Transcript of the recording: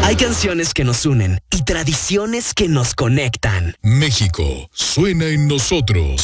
Hay canciones que nos unen y tradiciones que nos conectan. México suena en nosotros.